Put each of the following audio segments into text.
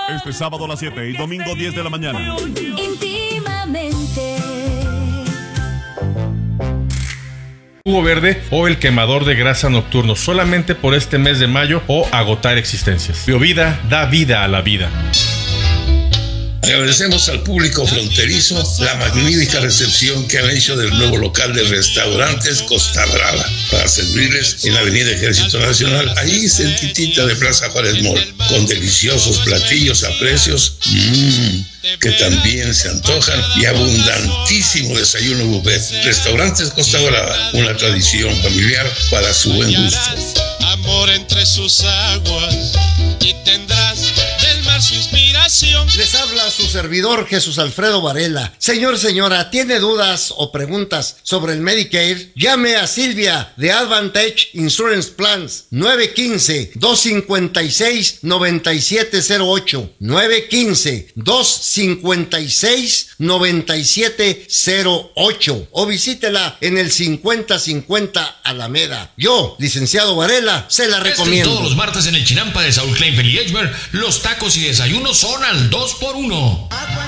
Este sábado a las 7 y domingo 10 de la mañana. Íntimamente. Jugo verde o el quemador de grasa nocturno solamente por este mes de mayo o agotar existencias. Biovida da vida a la vida. Agradecemos al público fronterizo la magnífica recepción que han hecho del nuevo local de restaurantes Costa Brava para servirles en la Avenida Ejército Nacional, ahí cerquitita de Plaza Juárez Mall, con deliciosos platillos a precios que también se antojan y abundantísimo desayuno buffet. Restaurantes Costa Brava, una tradición familiar para su buen gusto. Amor entre sus aguas y tendrás del mar su inspiración. Les habla su servidor Jesús Alfredo Varela. Señor, señora, ¿tiene dudas o preguntas sobre el Medicare? Llame a Silvia de Advantage Insurance Plans 915-256-9708 915-256-9708 o visítela en el 5050 Alameda. Yo, licenciado Varela, se la recomiendo. Todos los martes en el Chinampa de Saúl Kleinfeld y Edgemer, los tacos y desayunos son al 2x1.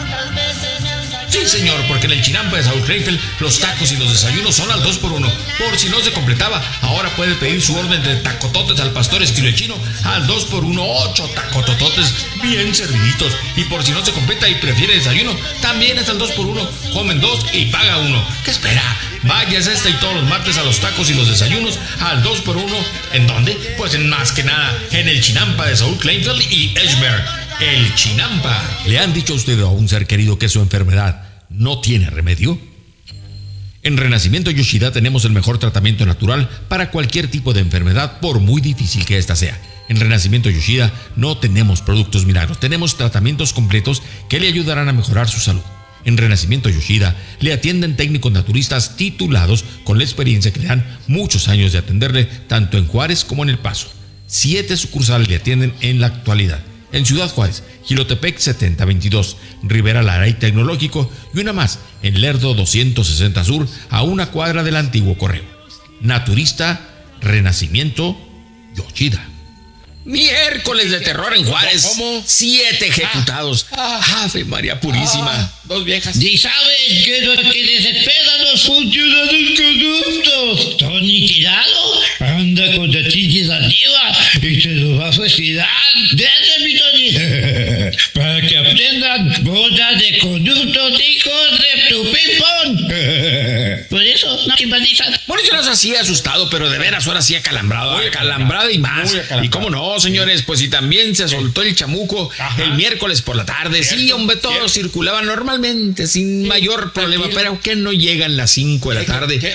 Sí, señor, porque en el Chinampa de Saúl Kleinfeld los tacos y los desayunos son al 2x1. Por si no se completaba, ahora puede pedir su orden de tacototes al pastor estilo chino al 2x1, 8 tacotototes bien serviditos. Y por si no se completa y prefiere desayuno, también es al 2x1. Comen 2 y paga 1. ¿Qué espera? Váyase y todos los martes a los tacos y los desayunos al 2x1. ¿En dónde? Pues en más que nada, en el Chinampa de Saúl Kleinfeld y Edgemer. El Chinampa. ¿Le han dicho a usted o a un ser querido que su enfermedad no tiene remedio? En Renacimiento Yoshida tenemos el mejor tratamiento natural para cualquier tipo de enfermedad, por muy difícil que ésta sea. En Renacimiento Yoshida no tenemos productos milagros, tenemos tratamientos completos que le ayudarán a mejorar su salud. En Renacimiento Yoshida le atienden técnicos naturistas titulados con la experiencia que le dan muchos años de atenderle tanto en Juárez como en El Paso. 7 sucursales le atienden en la actualidad. En Ciudad Juárez, Jilotepec 7022, Rivera Lara y Tecnológico, y una más en Lerdo 260 Sur, a una cuadra del antiguo correo. Naturista Renacimiento Yoshida. Miércoles de terror en Juárez. ¿Cómo? 7 ejecutados. Ave María Purísima. 2 viejas. ¿Y saben qué es lo que desespera a los funcionarios corruptos? Tony Tirado anda con la chichis arriba y se los va a suicidar. Desde mi Tony. Para que aprendan bodas de corruptos hijos de tu pipón. Por eso no simpatizan. Bueno, yo no sé así asustado, pero de veras ahora sí acalambrado. Acalambrado y más. Y cómo no, señores, pues y también se soltó el chamuco el miércoles por la tarde. Sí, hombre, todo circulaba normalmente, sin mayor problema, pero que no llegan las 5 de la tarde.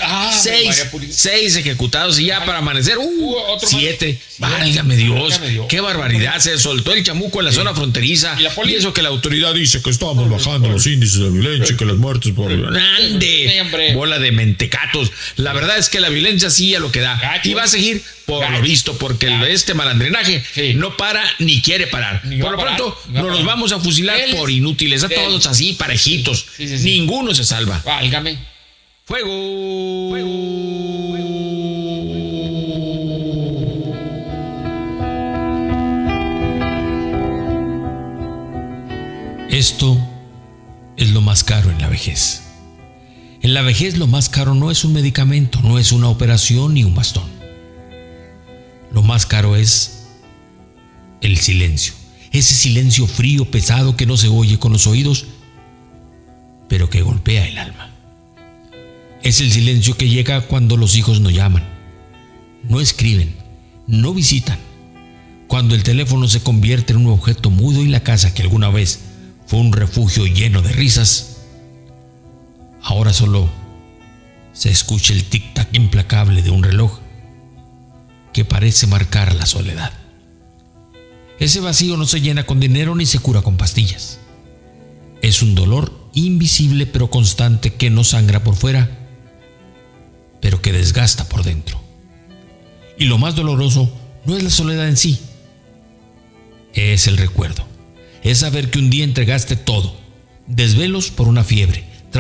6 ejecutados y ya para amanecer, 7. Válgame Dios, qué barbaridad. Se soltó el chamuco en la zona fronteriza. Y eso que la autoridad dice que estamos bajando los índices de violencia y que las muertes por... ¡Ande! Bola de mentecatos. La verdad es que la violencia sí a lo que da. Y va a seguir por lo visto, porque este malandrinaje no para ni quiere parar. Por lo pronto, nos los vamos a fusilar por inútiles, a todos así, parejitos. Ninguno se salva. Válgame. ¡Fuego! Esto es lo más caro en la vejez. En la vejez lo más caro no es un medicamento, no es una operación ni un bastón. Lo más caro es el silencio. Ese silencio frío, pesado, que no se oye con los oídos, pero que golpea el alma. Es el silencio que llega cuando los hijos no llaman, no escriben, no visitan. Cuando el teléfono se convierte en un objeto mudo y la casa que alguna vez fue un refugio lleno de risas, ahora solo se escucha el tic-tac implacable de un reloj que parece marcar la soledad. Ese vacío no se llena con dinero ni se cura con pastillas. Es un dolor invisible pero constante que no sangra por fuera, pero que desgasta por dentro. Y lo más doloroso no es la soledad en sí, es el recuerdo. Es saber que un día entregaste todo, desvelos por una fiebre,